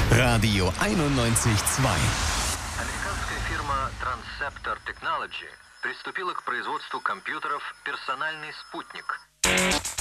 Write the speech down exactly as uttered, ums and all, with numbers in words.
Radio einundneunzig Komma zwei. Американская фирма Transceptor Technology приступила к производству компьютеров «Персональный спутник».